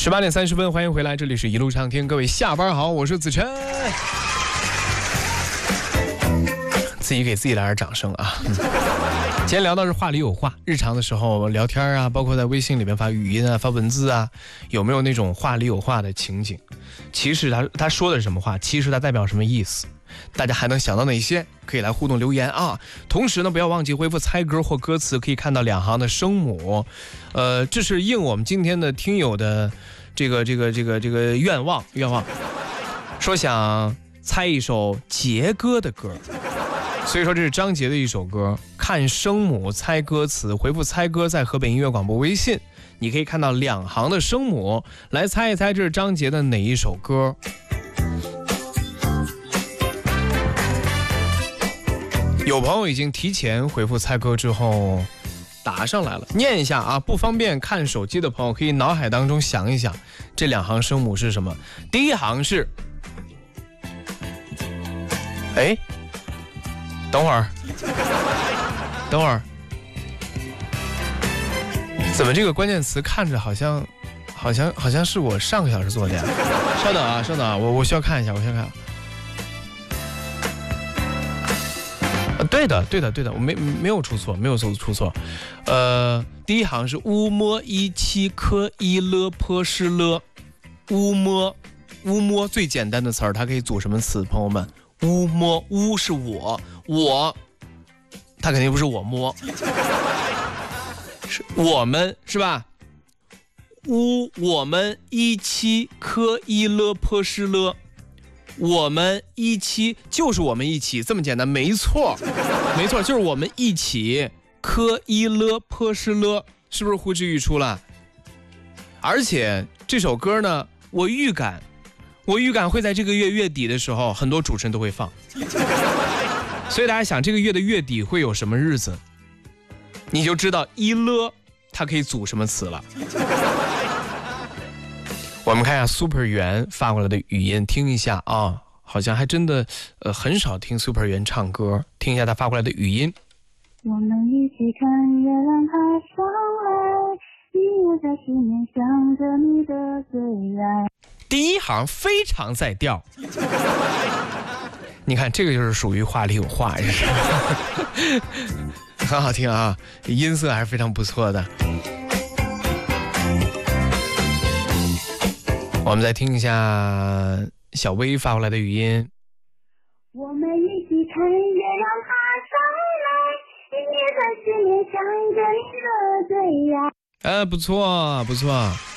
18:30，欢迎回来，这里是一路畅听，各位下班好，我是子琛。自己给自己来点掌声啊！今天聊到是话里有话，日常的时候聊天啊，包括在微信里面发语音啊、发文字啊，有没有那种话里有话的情景？其实他说的是什么话，其实他代表什么意思？大家还能想到哪些？可以来互动留言啊！同时呢，不要忘记回复猜歌或歌词，可以看到两行的声母。这是应我们今天的听友的这个愿望，说想猜一首杰歌的歌。所以说这是张杰的一首歌，看声母猜歌词，回复猜歌在河北音乐广播微信，你可以看到两行的声母，来猜一猜这是张杰的哪一首歌。有朋友已经提前回复猜歌之后答上来了，念一下啊，不方便看手机的朋友可以脑海当中想一想这两行声母是什么。第一行是等会儿，怎么这个关键词看着好像是我上个小时做的呀？稍等啊，我需要看一下，对的，我没有出错，第一行是乌摸一七科一勒坡施勒，乌摸最简单的词儿，它可以组什么词？朋友们，乌摸，乌是我，它肯定不是我摸，是我们，是吧？我们一七科一勒坡施勒，我们一起就是我们一起，这么简单，没错，就是我们一起科一勒坡施勒，是不是呼之欲出了？而且这首歌呢，我预感会在这个月底的时候，很多主持人都会放。所以大家想，这个月的月底会有什么日子，你就知道一勒它可以组什么词了。我们看一下 Super 圆发过来的语音，听一下啊，好像还真的很少听 Super 圆唱歌，听一下他发过来的语音。 我们一起看月亮爬上来，你我在失眠想着你的最爱。 第一行非常在调，你看这个就是属于话里有话，很好听啊，音色还是非常不错的。我们再听一下小薇发过来的语音。 我们一起看月亮爬上来，你也在失眠想着你的最爱。 不错，